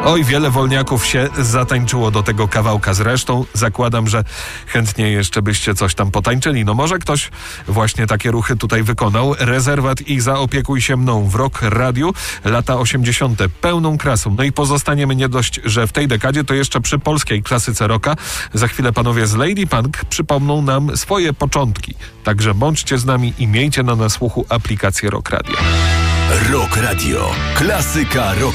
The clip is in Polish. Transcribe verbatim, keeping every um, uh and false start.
Oj, wiele wolniaków się zatańczyło do tego kawałka. Zresztą zakładam, że chętnie jeszcze byście coś tam potańczyli. No może ktoś właśnie takie ruchy tutaj wykonał. Rezerwat i Zaopiekuj się mną w Rock Radiu. Lata osiemdziesiąte. Pełną krasą. No i pozostaniemy nie dość, że w tej dekadzie, to jeszcze przy polskiej klasyce rocka. Za chwilę panowie z Lady Punk przypomną nam swoje początki. Także bądźcie z nami i miejcie na nasłuchu aplikację Rock Radio. Rock Radio. Klasyka rock.